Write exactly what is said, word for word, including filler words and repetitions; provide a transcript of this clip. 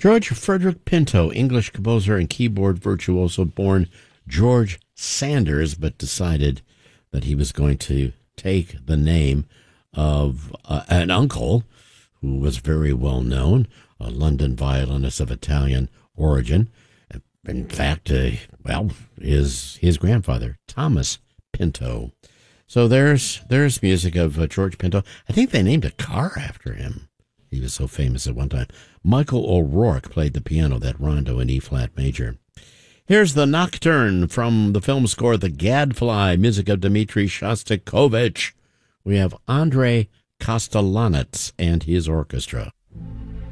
George Frederick Pinto, English composer and keyboard virtuoso, born George Sanders, but decided that he was going to take the name of uh, an uncle who was very well known, a London violinist of Italian origin. In fact, uh, well, his his grandfather, Thomas Pinto. So there's there's music of uh, George Pinto. I think they named a car after him. He was so famous at one time. Michael O'Rourke played the piano, that rondo in E-flat major. Here's the Nocturne from the film score The Gadfly, music of Dmitri Shostakovich. We have Andrei Kostelanetz and his orchestra.